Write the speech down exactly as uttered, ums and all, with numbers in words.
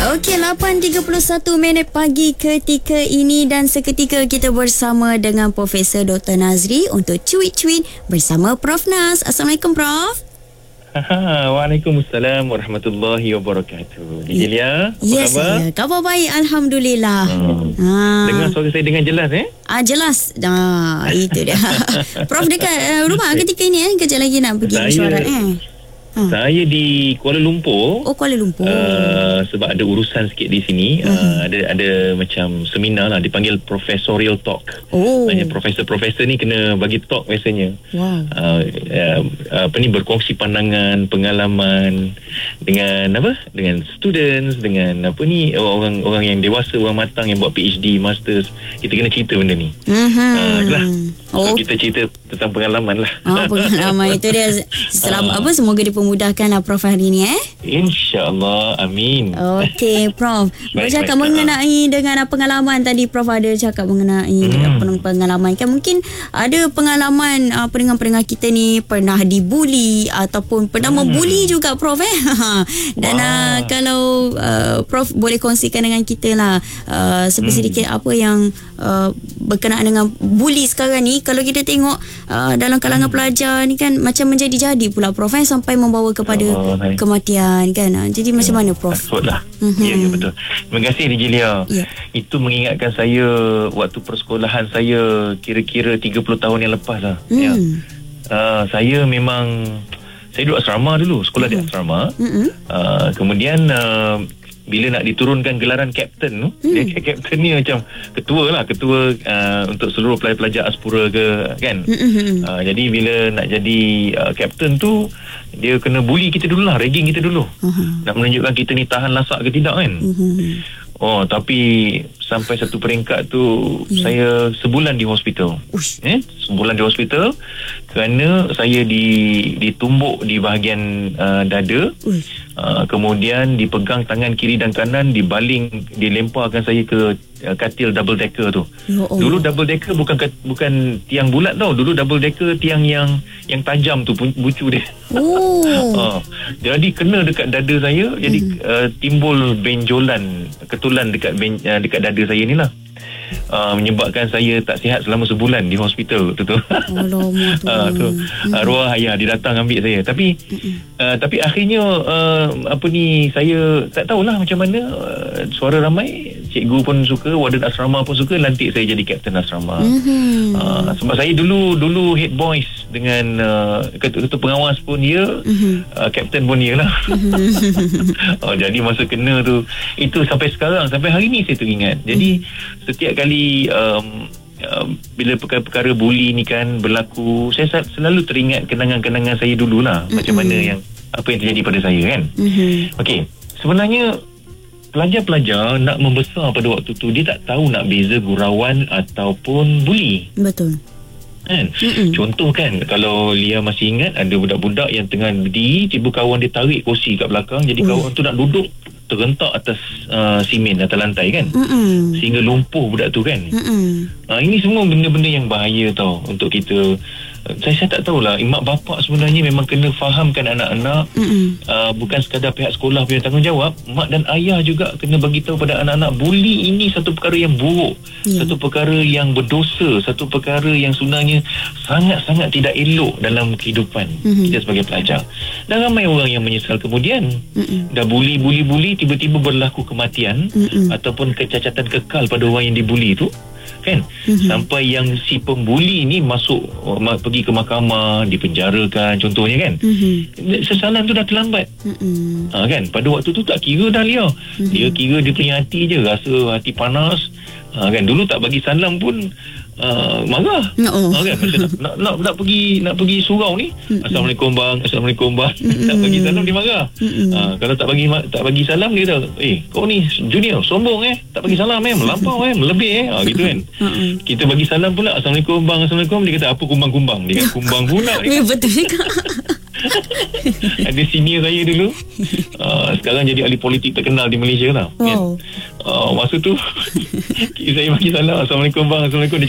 Okey, lapan tiga puluh satu minit pagi ketika ini dan seketika kita bersama dengan Profesor Doktor Nazri untuk cuit-cuit bersama Prof Nas. Assalamualaikum Prof. Waalaikumsalam warahmatullahi wabarakatuh. Dijelia, apa yes, khabar? Ya. Khabar baik, Alhamdulillah. Hmm. Ha. Dengar suara saya dengan jelas eh? Ah, jelas. Ah, itu dia. Prof dekat uh, rumah ketika ini eh? Kejap lagi nak pergi Saya- mesyuarat eh? Ha. Saya di Kuala Lumpur. Oh, Kuala Lumpur. Uh, sebab ada urusan sikit di sini. Mhm. uh, ada ada macam seminar lah, dipanggil professorial talk. Oh. Maksudnya profesor-profesor ni kena bagi talk biasanya. Wow. Uh, uh, apa ni, berkongsi pandangan, pengalaman dengan apa? Dengan students, dengan apa ni, orang orang yang dewasa, orang matang yang buat PhD, masters. Kita kena cerita benda ni. Mhm. Uh, itulah. Oh. So, kita cerita tentang pengalaman lah. Oh, pengalaman itu dia. Selamat apa, semoga dipermudahkanlah Prof hari ini eh. InsyaAllah, amin. Okey, Prof. Baik, Bercakap baik. mengenai dengan pengalaman tadi, Prof ada cakap mengenai Hmm. pengalaman. Kan mungkin ada pengalaman uh, pendengar-pendengar kita ni pernah dibuli ataupun pernah Hmm. membuli juga, Prof eh. Dan Wah. uh, kalau uh, Prof boleh kongsikan dengan kita lah uh, sedikit Hmm. apa yang uh, berkenaan dengan buli sekarang ni. Kalau kita tengok uh, dalam kalangan Hmm. pelajar ni kan macam menjadi-jadi pula, Prof eh, sampai membawa kepada Oh, baik. kematian kan. Uh, Jadi macam mana, Prof? Takutlah. Mhm. Ya, ya, betul. Terima kasih Dijelia. Ya. Itu mengingatkan saya waktu persekolahan saya kira-kira tiga puluh tahun yang lepas lah. Hmm. Ya. Uh, saya memang saya duduk asrama dulu, sekolah di asrama. Mm-mm. Uh, kemudian uh, bila nak diturunkan gelaran kapten tu, Hmm. dia kapten ni macam ketua lah, ketua uh, untuk seluruh pelajar-pelajar Aspura ke kan. Mm-mm. Uh, jadi bila nak jadi uh, kapten tu, dia kena bully kita dulu lah, ragging kita dulu. Uh-huh. Nak menunjukkan kita ni tahan lasak ke tidak kan. Mhm. Oh, tapi sampai satu peringkat tu Ya. saya sebulan di hospital. Ush. Eh, sebulan di hospital kerana saya di ditumbuk di bahagian uh, dada. Ush. Uh, kemudian dipegang tangan kiri dan kanan, dibaling, dilemparkan saya ke uh, katil double decker tu. Ya Allah. Dulu double decker bukan kat- bukan tiang bulat tau. Dulu double decker tiang yang yang tajam tu, pu- bucu dia. Oh. Uh, jadi kena dekat dada saya, jadi uh, timbul benjolan, ketulan dekat ben, uh, dekat dada saya ni lah. Uh, menyebabkan saya tak sihat selama sebulan di hospital tu tu. Alamak, uh, tu arwah ayah dia datang ambil saya. Tapi uh, tapi akhirnya uh, apa ni, saya tak tahulah macam mana, uh, suara ramai, cikgu pun suka, warden asrama pun suka, lantik saya jadi kapten asrama. Mhm. Uh, sebab saya dulu dulu head boys dengan uh, ketua, ketua pengawas pun dia, Mhm. uh, kapten pun dia lah. Oh, jadi masa kena tu, itu sampai sekarang, sampai hari ni saya teringat. Jadi setiap kali um, um, bila perkara-perkara buli ni kan berlaku, saya sa- selalu teringat kenangan-kenangan saya dululah. Mm-hmm. Macam mana yang apa yang terjadi pada saya kan. Mhm. Okey, sebenarnya pelajar-pelajar nak membesar pada waktu tu, dia tak tahu nak beza gurauan ataupun buli Betul. kan. Mm-mm. Contoh kan, kalau Lia masih ingat, ada budak-budak yang tengah berdiri, tiba kawan dia tarik kursi kat belakang, jadi Ui. kawan tu nak duduk tergentak atas uh, simen, atas lantai kan, Mhm. sehingga lumpuh budak tu kan. Mhm. Uh, ini semua benda-benda yang bahaya tau untuk kita. Uh, saya, saya tak tahulah, mak bapak sebenarnya memang kena fahamkan anak-anak. Mhm. Uh, bukan sekadar pihak sekolah punya tanggungjawab, mak dan ayah juga kena bagi tahu pada anak-anak, buli ini satu perkara yang buruk, Ya. satu perkara yang berdosa, satu perkara yang sebenarnya sangat-sangat tidak elok dalam kehidupan Mhm. kita sebagai pelajar. Dan ramai orang yang menyesal kemudian. Mhm. Dah buli-buli-buli, tiba-tiba berlaku kematian Mhm. ataupun kecacatan kekal pada orang yang dibuli tu kan. Mhm. Sampai yang si pembuli ni masuk, uh, ma- pergi ke mahkamah, dipenjarakan contohnya kan. Mhm. Sesalan tu dah terlambat. Mhm. Ha, kan, pada waktu tu tak kira dah Lia. Mhm. Dia kira dia punya hati je, rasa hati panas. Ha, kan, dulu tak bagi salam pun uh, marah. Oh. Ha, kan, masa nak, nak, nak, nak pergi nak pergi surau ni, Mhm. Assalamualaikum bang, Assalamualaikum bang. Mhm. Tak bagi salam dia marah. Mhm. Ha, kalau tak bagi tak bagi salam dia kata, "Eh, kau ni junior, sombong eh. Tak bagi salam eh, melampau eh, melebih eh." Ha, gitu kan. Mhm. Kita bagi salam pula, Assalamualaikum bang, Assalamualaikum. Dia kata, "Apa kumbang-kumbang?" Dia kata, "Kumbang pula." Ya, betul juga. Ada senior saya dulu, uh, sekarang jadi ahli politik terkenal di Malaysia lah. Wow. Uh, masa tu saya bagi salam, Assalamualaikum bang, Assalamualaikum. Dia